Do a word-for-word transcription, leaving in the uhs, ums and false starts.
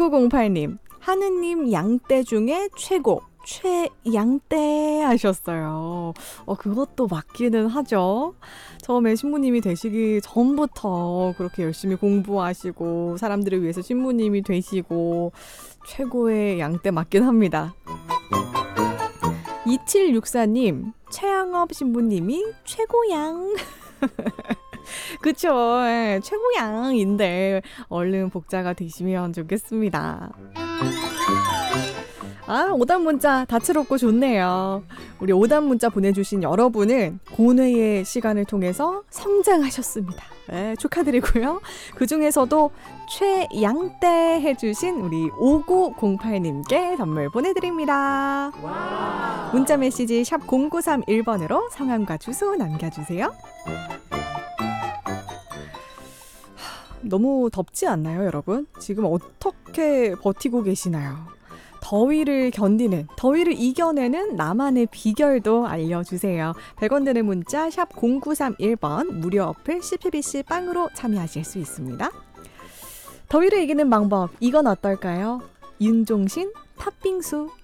오구공팔 님, 하느님 양떼 중에 최고, 최양떼 하셨어요. 어, 그것도 맞기는 하죠. 처음에 신부님이 되시기 전부터 그렇게 열심히 공부하시고 사람들을 위해서 신부님이 되시고 최고의 양떼 맞긴 합니다. 이칠육사 님, 최양업 신부님이 최고양. 그쵸. 예, 최고양인데 얼른 복자가 되시면 좋겠습니다. 아, 오답 문자 다채롭고 좋네요. 우리 오답 문자 보내주신 여러분은 고뇌의 시간을 통해서 성장하셨습니다. 네, 축하드리고요. 그 중에서도 최양떼 해주신 우리 오구공팔 님께 선물 보내드립니다. 와우. 문자 메시지 샵 공구삼일 번으로 성함과 주소 남겨주세요. 너무 덥지 않나요, 여러분? 지금 어떻게 버티고 계시나요? 더위를 견디는, 더위를 이겨내는 나만의 비결도 알려주세요. 백 원 드는 문자 샵 공구삼일 번 무료 어플 씨피비씨 빵으로 참여하실 수 있습니다. 더위를 이기는 방법, 이건 어떨까요? 윤종신 팥빙수.